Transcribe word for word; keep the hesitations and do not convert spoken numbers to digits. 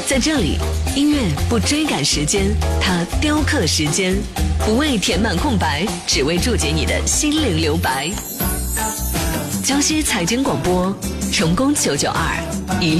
在这里，音乐不追赶时间，它雕刻时间，不为填满空白，只为注解你的心灵留白。江西财经广播，成功九九二一路。